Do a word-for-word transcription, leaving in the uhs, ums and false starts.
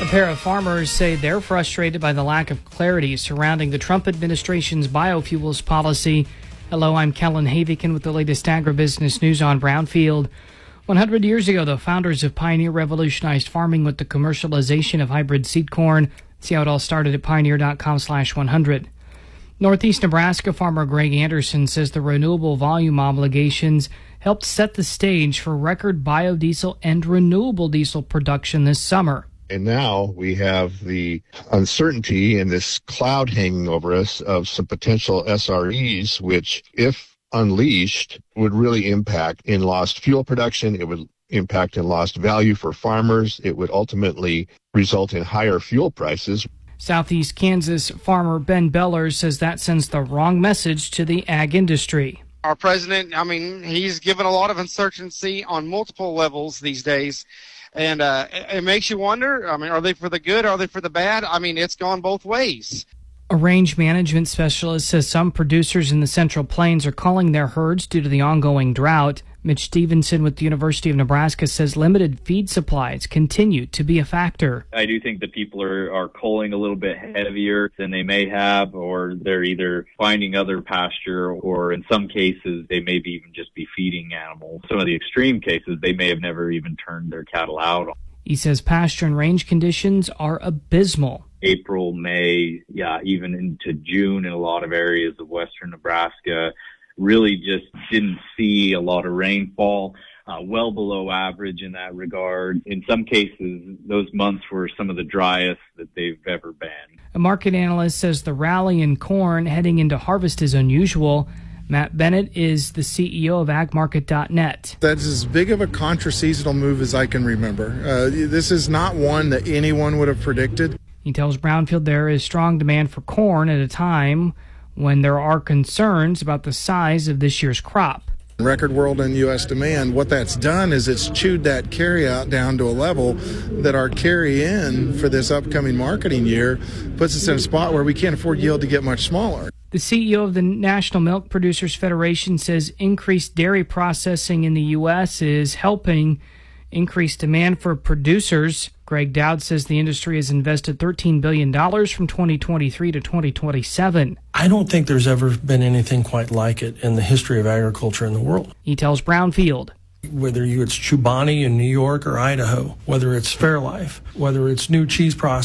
pair of farmers say they're frustrated by the lack of clarity surrounding the Trump administration's biofuels policy. Hello, I'm Kellen Havikin with the latest agribusiness news on Brownfield. one hundred years ago, the founders of Pioneer revolutionized farming with the commercialization of hybrid seed corn. See how it all started at pioneer.com slash 100. Northeast Nebraska farmer Greg Anderson says the renewable volume obligations helped set the stage for record biodiesel and renewable diesel production this summer. And now we have the uncertainty and this cloud hanging over us of some potential S R Es, which, if unleashed, would really impact in lost fuel production. It would impact in lost value for farmers. It would ultimately result in higher fuel prices. Southeast Kansas farmer Ben Beller says that sends the wrong message to the ag industry. Our president, I mean, he's given a lot of uncertainty on multiple levels these days. And uh, it, it makes you wonder, I mean, are they for the good? Are they for the bad? I mean, it's gone both ways. A range management specialist says some producers in the Central Plains are culling their herds due to the ongoing drought. Mitch Stevenson with the University of Nebraska says limited feed supplies continue to be a factor. I do think that people are, are culling a little bit heavier than they may have, or they're either finding other pasture, or in some cases, they may be even just be feeding animals. Some of the extreme cases, they may have never even turned their cattle out. He says pasture and range conditions are abysmal. April, May, yeah, even into June in a lot of areas of western Nebraska, really just didn't see a lot of rainfall, uh, well below average in that regard. In some cases, those months were some of the driest that they've ever been. A market analyst says the rally in corn heading into harvest is unusual. Matt Bennett is the C E O of ag market dot net. That's as big of a contra-seasonal move as I can remember. Uh, this is not one that anyone would have predicted. He tells Brownfield there is strong demand for corn at a time when there are concerns about the size of this year's crop. Record world and U S demand, what that's done is it's chewed that carryout down to a level that our carry in for this upcoming marketing year puts us in a spot where we can't afford yield to get much smaller. The C E O of the National Milk Producers Federation says increased dairy processing in the U S is helping increase demand for producers. Greg Dowd says the industry has invested thirteen billion dollars from twenty twenty-three to twenty twenty-seven. I don't think there's ever been anything quite like it in the history of agriculture in the world. He tells Brownfield. Whether you it's Chobani in New York or Idaho, whether it's Fairlife, whether it's new cheese processing,